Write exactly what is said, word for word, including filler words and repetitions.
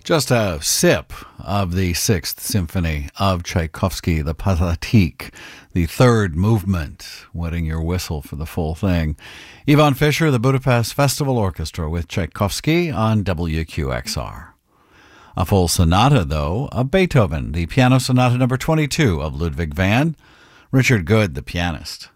Just a sip of the Sixth Symphony of Tchaikovsky, the Pathétique, the third movement, wetting your whistle for the full thing. Yvonne Fisher, the Budapest Festival Orchestra with Tchaikovsky on W Q X R. A full sonata, though, of Beethoven, the Piano Sonata number twenty-two of Ludwig van. Richard Good, the pianist.